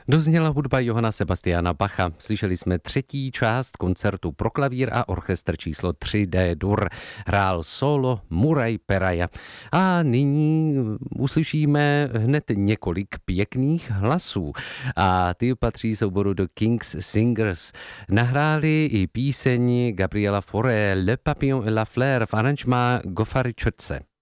Dozněla hudba Johanna Sebastiana Bacha. Slyšeli jsme třetí část koncertu pro klavír a orchestr číslo 3 D-dur. Hrál solo Murray Peraja. A nyní uslyšíme hned několik pěkných hlasů. A ty patří souboru The King's Singers. Nahráli i píseň Gabriela Fauré Le Papillon et la Fleur v aranžmá Goffary Churche.